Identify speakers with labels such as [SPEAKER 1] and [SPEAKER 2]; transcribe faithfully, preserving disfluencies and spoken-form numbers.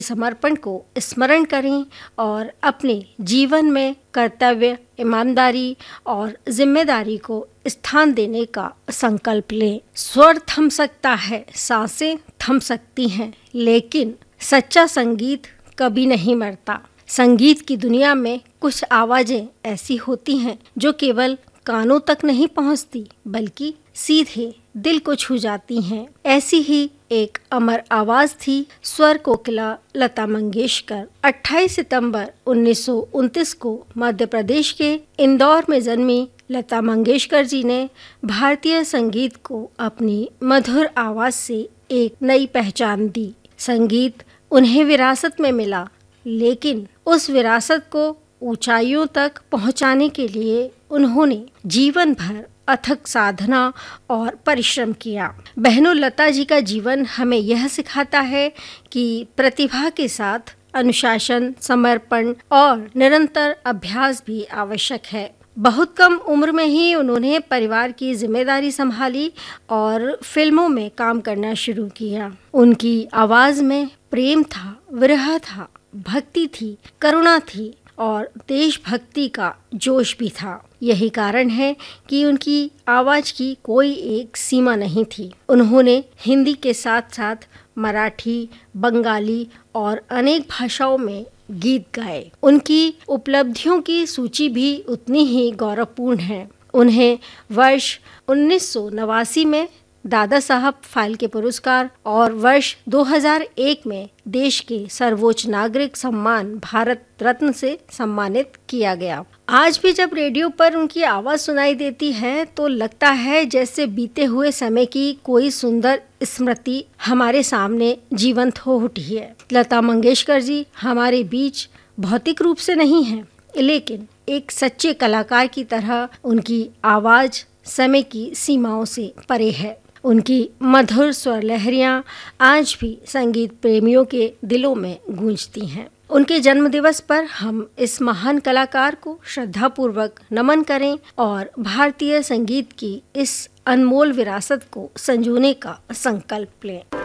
[SPEAKER 1] समर्पण को स्मरण करें और अपने जीवन में कर्तव्य, ईमानदारी और जिम्मेदारी को स्थान देने का संकल्प लें। स्वर थम सकता है, सांसें थम सकती हैं, लेकिन सच्चा संगीत कभी नहीं मरता। संगीत की दुनिया में कुछ आवाजें ऐसी होती हैं जो केवल कानों तक नहीं पहुंचती, बल्कि सीधे दिल को छू जाती हैं। ऐसी ही एक अमर आवाज थी स्वर कोकिला लता मंगेशकर। अट्ठाईस सितंबर उन्नीस सौ उनतीस को मध्य प्रदेश के इंदौर में जन्मी लता मंगेशकर जी ने भारतीय संगीत को अपनी मधुर आवाज से एक नई पहचान दी। संगीत उन्हें विरासत में मिला, लेकिन उस विरासत को ऊंचाइयों तक पहुंचाने के लिए उन्होंने जीवन भर अथक साधना और परिश्रम किया। बहनों, लता जी का जीवन हमें यह सिखाता है कि प्रतिभा के साथ अनुशासन, समर्पण और निरंतर अभ्यास भी आवश्यक है। बहुत कम उम्र में ही उन्होंने परिवार की जिम्मेदारी संभाली और फिल्मों में काम करना शुरू किया। उनकी आवाज में प्रेम था, विरह था, भक्ति थी, करुणा थी और देशभक्ति का जोश भी था। यही कारण है कि उनकी आवाज की कोई एक सीमा नहीं थी। उन्होंने हिंदी के साथ साथ मराठी, बंगाली और अनेक भाषाओं में गीत गाए। उनकी उपलब्धियों की सूची भी उतनी ही गौरवपूर्ण है। उन्हें वर्ष उन्नीस सौ नवासी में दादा साहब फाल्के पुरस्कार और वर्ष दो हज़ार एक में देश के सर्वोच्च नागरिक सम्मान भारत रत्न से सम्मानित किया गया। आज भी जब रेडियो पर उनकी आवाज सुनाई देती है तो लगता है जैसे बीते हुए समय की कोई सुंदर स्मृति हमारे सामने जीवंत हो उठी है। लता मंगेशकर जी हमारे बीच भौतिक रूप से नहीं है, लेकिन एक सच्चे कलाकार की तरह उनकी आवाज समय की सीमाओं से परे है। उनकी मधुर स्वर लहरियां आज भी संगीत प्रेमियों के दिलों में गूंजती हैं। उनके जन्मदिवस पर हम इस महान कलाकार को श्रद्धापूर्वक नमन करें और भारतीय संगीत की इस अनमोल विरासत को संजोने का संकल्प लें।